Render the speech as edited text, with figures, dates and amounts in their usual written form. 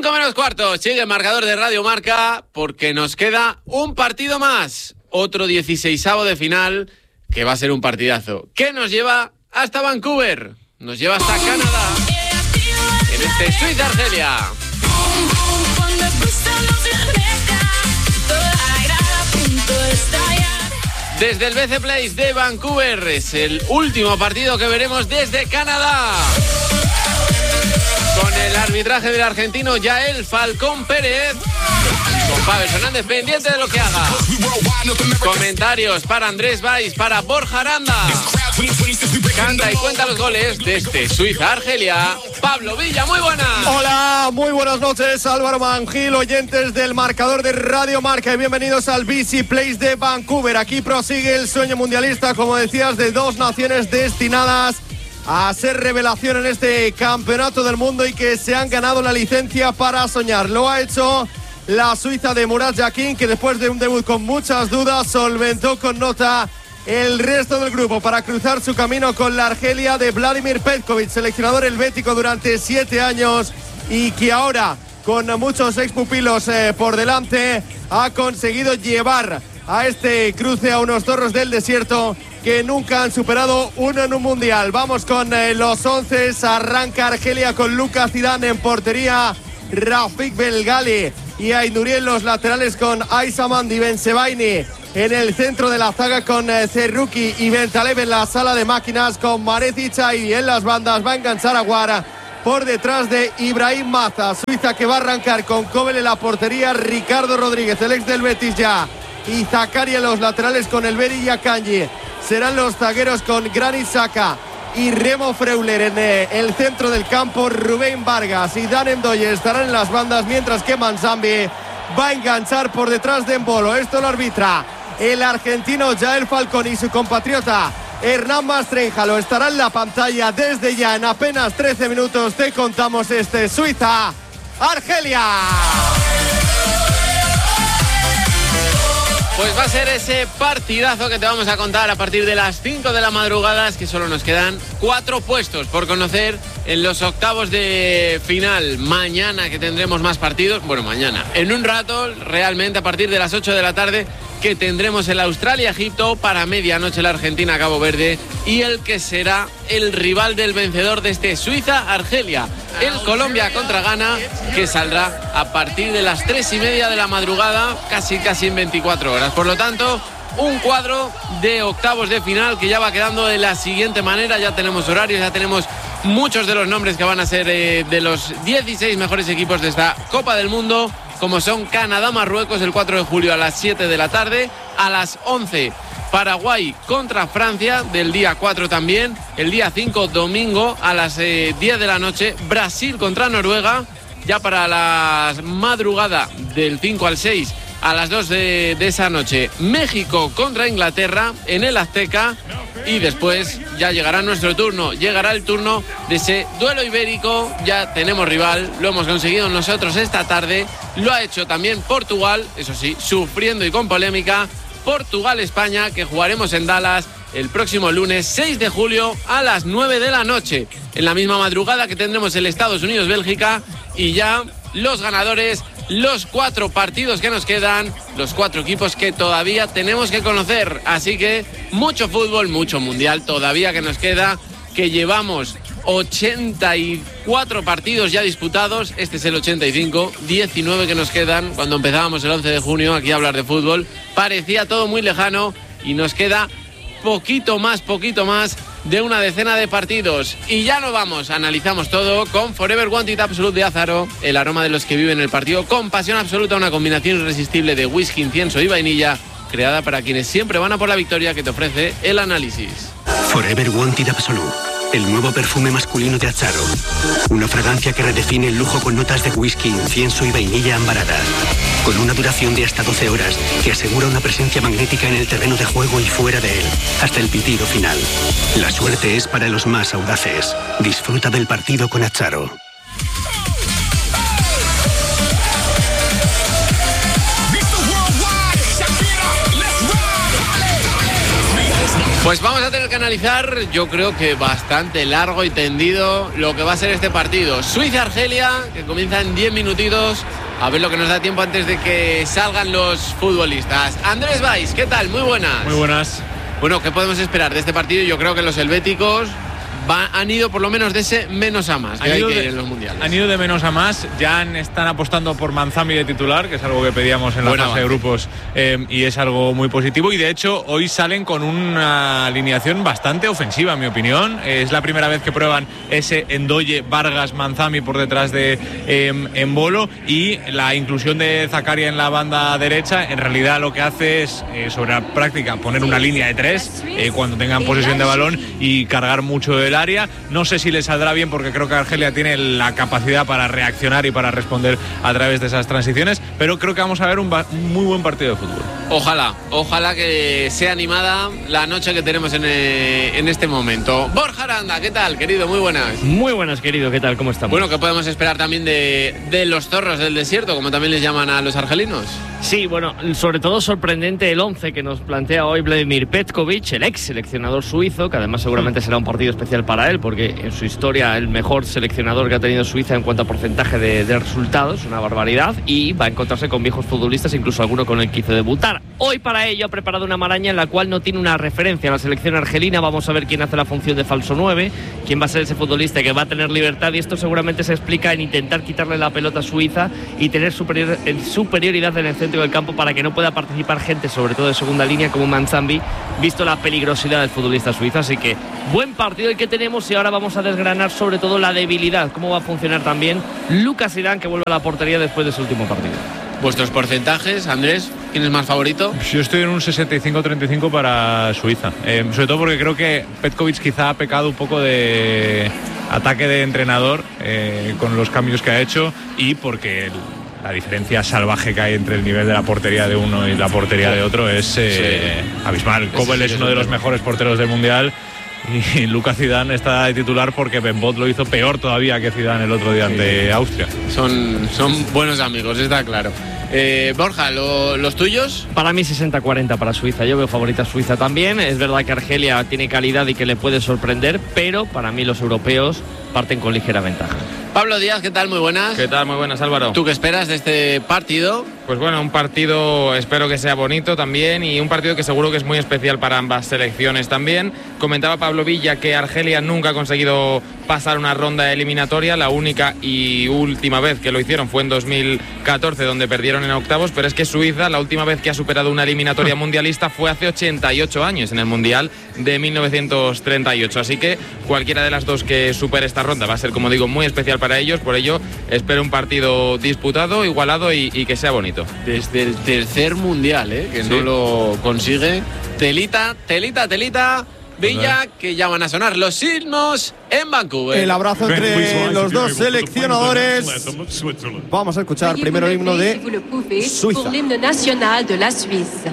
5 menos cuarto, sigue el marcador de Radio Marca porque nos queda un partido más. Otro 16avo de final que va a ser un partidazo. Que nos lleva hasta Vancouver, nos lleva hasta Canadá, en este Suiza-Argelia. Desde el BC Place de Vancouver es el último partido que veremos desde Canadá. Con el arbitraje del argentino Yael Falcón Pérez. Con Pavel Fernández pendiente de lo que haga. Comentarios para Andrés Valls, para Borja Aranda. Canta y cuenta los goles desde Suiza-Argelia. Pablo Villa, muy buenas. Hola, muy buenas noches, Álvaro Mangil, oyentes del marcador de Radio Marca, y bienvenidos al BC Place de Vancouver. Aquí prosigue el sueño mundialista, como decías, de dos naciones destinadas a ser revelación en este campeonato del mundo y que se han ganado la licencia para soñar. Lo ha hecho la Suiza de Murat Yakin, que después de un debut con muchas dudas solventó con nota el resto del grupo para cruzar su camino con la Argelia de Vladimir Petkovic, seleccionador helvético durante 7 años y que ahora, con muchos expupilos por delante, ha conseguido llevar a este cruce a unos zorros del desierto que nunca han superado uno en un mundial. Vamos con los 11. Arranca Argelia con Lucas Zidane en portería, Rafik Belgali y Aynuriel en los laterales, con Aysamandi Bensebaini en el centro de la zaga, con Cerruki y Bentaleb en la sala de máquinas, con Mareci Chai en las bandas. Va a enganchar a Guara por detrás de Ibrahim Maza. Suiza que va a arrancar con Kobel en la portería, Ricardo Rodríguez, el ex del Betis ya, y Zakaria en los laterales con el Beri y Akanji. Serán los zagueros con Granit Xhaka y Remo Freuler en el centro del campo. Rubén Vargas y Dan Ndoye estarán en las bandas, mientras que Manzambi va a enganchar por detrás de Embolo. Esto lo arbitra el argentino Yael Falcón, y su compatriota Hernán Mastrenja estará en la pantalla desde ya. En apenas 13 minutos te contamos este Suiza-Argelia. Pues va a ser ese partidazo que te vamos a contar a partir de las 5 de la madrugada. Es que solo nos quedan 4 puestos por conocer en los octavos de final. Mañana que tendremos más partidos, bueno, mañana, en un rato, realmente a partir de las 8 de la tarde, que tendremos el Australia-Egipto, para medianoche la Argentina-Cabo Verde, y el que será el rival del vencedor de este Suiza-Argelia, el Colombia contra Ghana, que saldrá a partir de las 3:30 de la madrugada, casi en 24 horas. Por lo tanto, un cuadro de octavos de final que ya va quedando de la siguiente manera. Ya tenemos horarios, ya tenemos muchos de los nombres que van a ser de los 16 mejores equipos de esta Copa del Mundo, como son Canadá-Marruecos el 4 de julio a las 7 de la tarde, a las 11 Paraguay contra Francia del día 4 también, el día 5 domingo a las 10 de la noche Brasil contra Noruega, ya para la madrugada del 5 al 6 a las 2 de esa noche México contra Inglaterra en el Azteca, y después ya llegará nuestro turno, llegará el turno de ese duelo ibérico. Ya tenemos rival, lo hemos conseguido nosotros esta tarde, lo ha hecho también Portugal, eso sí, sufriendo y con polémica, Portugal-España, que jugaremos en Dallas el próximo lunes 6 de julio a las 9 de la noche, en la misma madrugada que tendremos el Estados Unidos-Bélgica, y ya los ganadores, los 4 partidos que nos quedan, los 4 equipos que todavía tenemos que conocer. Así que mucho fútbol, mucho mundial todavía que nos queda, que llevamos 84 partidos ya disputados, este es el 85, 19 que nos quedan. Cuando empezábamos el 11 de junio aquí a hablar de fútbol, parecía todo muy lejano, y nos queda poquito más de una decena de partidos. Y ya no vamos, analizamos todo con Forever One It Absolute de Azaro, el aroma de los que viven el partido con pasión absoluta, una combinación irresistible de whisky, incienso y vainilla, creada para quienes siempre van a por la victoria, que te ofrece el análisis. Forever One It Absolute, el nuevo perfume masculino de Azaro. Una fragancia que redefine el lujo con notas de whisky, incienso y vainilla ambarada. Con una duración de hasta 12 horas que asegura una presencia magnética en el terreno de juego y fuera de él, hasta el pitido final. La suerte es para los más audaces. Disfruta del partido con Azaro. Pues vamos a tener que analizar, yo creo que bastante largo y tendido, lo que va a ser este partido. Suiza-Argelia, que comienza en 10 minutitos. A ver lo que nos da tiempo antes de que salgan los futbolistas. Andrés Valls, ¿qué tal? Muy buenas. Muy buenas. Bueno, ¿qué podemos esperar de este partido? Yo creo que los helvéticos han ido por lo menos de ese menos a más que hay que ir en los mundiales. Han ido de menos a más. Ya están apostando por Manzami de titular, que es algo que pedíamos en la fase de grupos, y es algo muy positivo. Y de hecho hoy salen con una alineación bastante ofensiva, en mi opinión. Es la primera vez que prueban ese Ndoye, Vargas, Manzami por detrás de Embolo, y la inclusión de Zakaria en la banda derecha en realidad lo que hace es sobre la práctica poner una línea de 3 cuando tengan posesión de balón y cargar mucho el área. No sé si le saldrá bien, porque creo que Argelia tiene la capacidad para reaccionar y para responder a través de esas transiciones, pero creo que vamos a ver un muy buen partido de fútbol. Ojalá que sea animada la noche que tenemos en este momento. Borja Aranda, ¿qué tal, querido? Muy buenas. Muy buenas, querido, ¿qué tal? ¿Cómo estamos? Bueno, ¿qué podemos esperar también de los zorros del desierto, como también les llaman a los argelinos? Sí, bueno, sobre todo sorprendente el 11 que nos plantea hoy Vladimir Petkovic, el ex seleccionador suizo, que además seguramente será un partido especial para él, porque en su historia el mejor seleccionador que ha tenido Suiza en cuanto a porcentaje de resultados, una barbaridad, y va a encontrarse con viejos futbolistas, incluso alguno con el que hizo debutar. Hoy para ello ha preparado una maraña en la cual no tiene una referencia a la selección argelina. Vamos a ver quién hace la función de falso 9, quién va a ser ese futbolista que va a tener libertad, y esto seguramente se explica en intentar quitarle la pelota a Suiza y tener superioridad en el centro del campo para que no pueda participar gente, sobre todo de segunda línea, como Manzambi, visto la peligrosidad del futbolista suizo. Así que buen partido el que tenemos, y ahora vamos a desgranar sobre todo la debilidad, cómo va a funcionar también Lucas Zidane, que vuelve a la portería después de su último partido. ¿Vuestros porcentajes, Andrés? ¿Quién es más favorito? Yo estoy en un 65-35 para Suiza, sobre todo porque creo que Petkovic quizá ha pecado un poco de ataque de entrenador con los cambios que ha hecho, y porque la diferencia salvaje que hay entre el nivel de la portería de uno y la portería de otro es abismal. Kobel es uno de los mejores porteros del mundial, y Lucas Zidane está de titular porque Ben Bot lo hizo peor todavía que Zidane el otro día ante Austria. Son buenos amigos, está claro. Borja, ¿los tuyos? Para mí 60-40 para Suiza. Yo veo favorita a Suiza también. Es verdad que Argelia tiene calidad y que le puede sorprender, pero para mí los europeos parten con ligera ventaja. Pablo Díaz, ¿qué tal? Muy buenas. ¿Qué tal? Muy buenas, Álvaro. ¿Tú qué esperas de este partido? Pues bueno, un partido espero que sea bonito también, y un partido que seguro que es muy especial para ambas selecciones también. Comentaba Pablo Villa que Argelia nunca ha conseguido pasar una ronda eliminatoria. La única y última vez que lo hicieron fue en 2014, donde perdieron en octavos, pero es que Suiza, la última vez que ha superado una eliminatoria mundialista fue hace 88 años, en el Mundial de 1938. Así que cualquiera de las dos que supere esta ronda va a ser, como digo, muy especial para ellos. Por ello espero un partido disputado, igualado y que sea bonito. Desde el tercer mundial, que sí, no lo consigue. Telita, Villa, que ya van a sonar los himnos en Vancouver. El abrazo entre los dos seleccionadores. Vamos a escuchar primero el himno de Suiza. Pour l'hymne national de la Suisse.